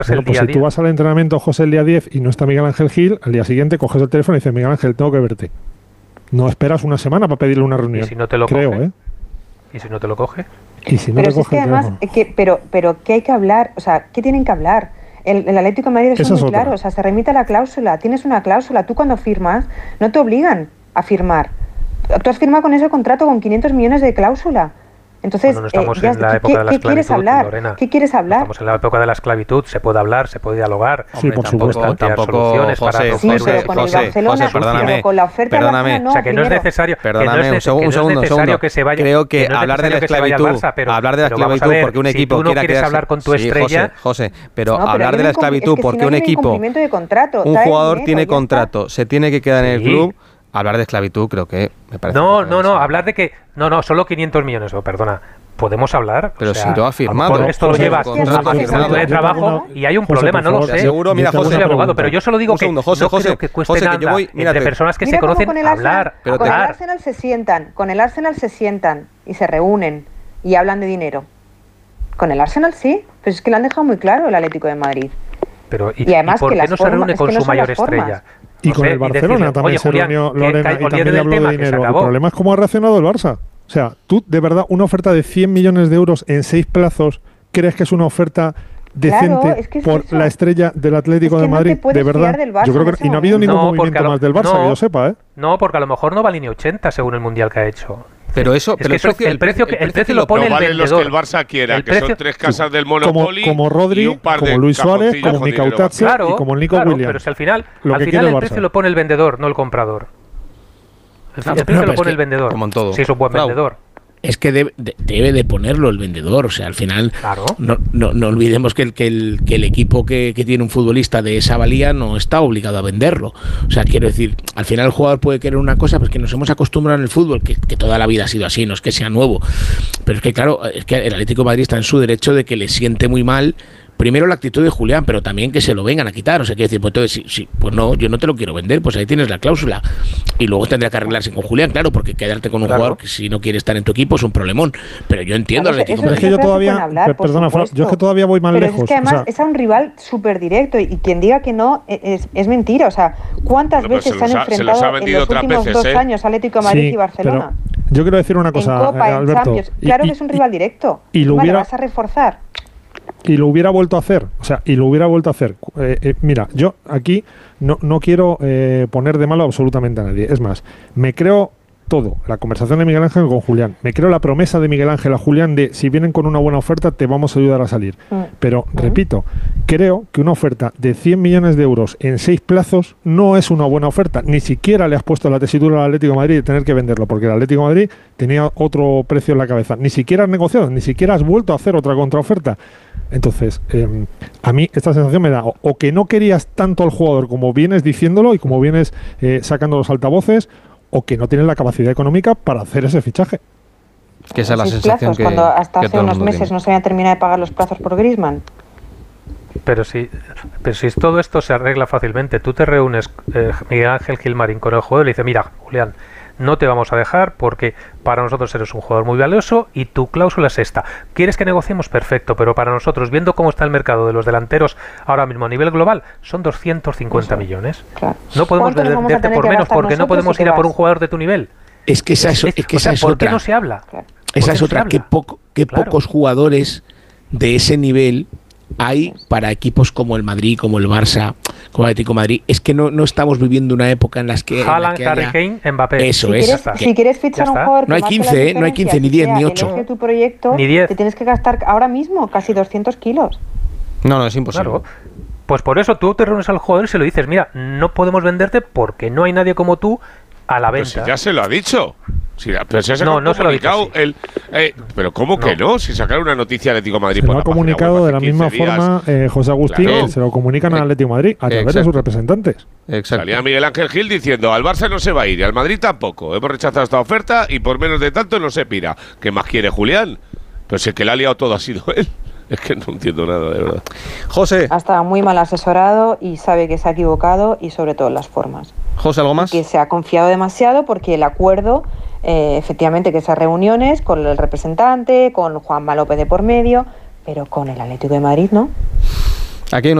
Bueno, pues si tú vas al entrenamiento, José, el día 10 y no está Miguel Ángel Gil, al día siguiente coges el teléfono y dices, Miguel Ángel, tengo que verte. No esperas una semana para pedirle una reunión. ¿Y si no te lo creo, coge? ¿Y si no te lo coge? Y si no pero te coge es que además, pero ¿qué hay que hablar? O sea, ¿qué tienen que hablar? El Atlético de Madrid es muy claro, o sea, se remite a la cláusula, tienes una cláusula, tú cuando firmas no te obligan a firmar. Tú has firmado con ese contrato con 500 millones de cláusula. Entonces, no estamos en la época de la esclavitud, quieres hablar? Lorena. ¿Qué quieres hablar? Estamos en la época de la esclavitud, se puede hablar, se puede dialogar. Sí, por supuesto. Tampoco, José, pero con el Barcelona, perdóname, con la oferta perdóname. no, o sea, que no es necesario, perdóname, un segundo. Que se vaya, creo que hablar de la esclavitud, porque un equipo si tú no quiera quieres hablar con tu estrella, José, pero hablar de la esclavitud porque un equipo, un jugador tiene contrato, se tiene que quedar en el club. Hablar de esclavitud creo que me parece... No, hablar de que... No, solo 500 millones, perdona. ¿Podemos hablar? Pero si lo ha firmado. Esto lo llevas a firmado de trabajo y hay un problema, no lo sé. Seguro, mira, José, soy abogado, pero yo solo digo que no creo que cueste nada entre personas que se conocen hablar. Con el Arsenal se sientan y se reúnen y hablan de dinero. Con el Arsenal sí, pero es que lo han dejado muy claro el Atlético de Madrid. Pero ¿y además por qué no se reúne con su mayor estrella? Y con el Barcelona también se reunió Lorena y también le habló de dinero. El problema es cómo ha reaccionado el Barça. O sea, tú, de verdad, una oferta de 100 millones de euros en 6 plazos, ¿crees que es una oferta decente por la estrella del Atlético de Madrid? De verdad, yo creo que... Y no ha habido ningún movimiento más del Barça, que yo sepa, ¿eh? No, porque a lo mejor no va a línea 80 según el Mundial que ha hecho. Pero eso, el precio lo pone el vendedor. Los que el Barça quiera, que son 3 casas del Monopoly, como Rodri, y un par como de Luis Suárez, como Micautazzi y como Nico Williams. Pero si al final el precio lo pone el vendedor, no el comprador. El precio lo pone el vendedor. Como en todo. Si es un buen vendedor. Es que debe de ponerlo el vendedor, o sea, al final no olvidemos que el equipo que tiene un futbolista de esa valía no está obligado a venderlo. O sea, quiero decir, al final el jugador puede querer una cosa, pues que nos hemos acostumbrado en el fútbol, que toda la vida ha sido así, no es que sea nuevo, pero es que claro, es que el Atlético de Madrid está en su derecho de que le siente muy mal primero la actitud de Julián, pero también que se lo vengan a quitar. O sea, quiero decir, pues entonces, pues no, yo no te lo quiero vender, pues ahí tienes la cláusula. Y luego tendrá que arreglarse con Julián, claro, porque quedarte con un jugador que si no quiere estar en tu equipo es un problemón. Pero yo entiendo al Atlético. Es que yo todavía, perdona, Fran, yo es que todavía voy más lejos. Es que además es a un rival súper directo y quien diga que no es mentira. O sea, ¿cuántas veces se han enfrentado en los últimos 2 años Atlético de Madrid y Barcelona? Yo quiero decir una cosa, en Copa, Alberto. En Champions. Claro que es un rival directo. Y lo hubiera, vas a reforzar. Y lo hubiera vuelto a hacer. O sea, mira, yo aquí no quiero poner de malo absolutamente a nadie. Es más, me creo todo. La conversación de Miguel Ángel con Julián. Me creo la promesa de Miguel Ángel a Julián de si vienen con una buena oferta te vamos a ayudar a salir. Pero, repito, creo que una oferta de 100 millones de euros en 6 plazos no es una buena oferta. Ni siquiera le has puesto la tesitura al Atlético de Madrid de tener que venderlo, porque el Atlético de Madrid tenía otro precio en la cabeza. Ni siquiera has negociado, ni siquiera has vuelto a hacer otra contraoferta. Entonces, a mí esta sensación me da o que no querías tanto al jugador como vienes diciéndolo y como vienes sacando los altavoces, o que no tienes la capacidad económica para hacer ese fichaje. Que esa es la sensación que cuando hasta hace unos meses no se había terminado de pagar los plazos por Griezmann. Pero si todo esto se arregla fácilmente, tú te reúnes, Miguel Ángel Gilmarín, con el jugador y le dice, mira, Julián, no te vamos a dejar porque para nosotros eres un jugador muy valioso y tu cláusula es esta. ¿Quieres que negociemos? Perfecto, pero para nosotros, viendo cómo está el mercado de los delanteros ahora mismo a nivel global, son 250 millones. Claro. No podemos venderte por menos porque no podemos ir a por un jugador de tu nivel. Es que esa es ¿por otra. qué no se habla? Claro. Esa es otra. Pocos jugadores de ese nivel hay para equipos como el Madrid, como el Barça, como el Atlético de Madrid. Es que no estamos viviendo una época en las que Haaland, Harry Kane, Mbappé. Eso si quieres fichar un jugador no hay 15, no hay 15 ni 10 ni 8. Tu proyecto, ni 10. Te tienes que gastar ahora mismo casi 200 kilos. No, es imposible. Claro. Pues por eso tú te reúnes al jugador y se lo dices, mira, no podemos venderte porque no hay nadie como tú a la venta. Pero si ya se lo ha dicho. Pero se ha no se lo ha dicho. Pero ¿cómo que no? Si sacaron una noticia Atlético de Madrid se lo ha comunicado de la misma forma José Agustín, que se lo comunican al Atlético de Madrid a través de sus representantes. Exacto. Salía Miguel Ángel Gil diciendo, al Barça no se va a ir y al Madrid tampoco. Hemos rechazado esta oferta y por menos de tanto no se pira. ¿Qué más quiere Julián? Pero si el que le ha liado todo ha sido él. Es que no entiendo nada, de verdad. José. Ha estado muy mal asesorado y sabe que se ha equivocado y sobre todo las formas. José, ¿algo más? Que se ha confiado demasiado porque el acuerdo, efectivamente, que esas reuniones con el representante, con Juanma López de por medio, pero con el Atlético de Madrid, ¿no? Aquí hay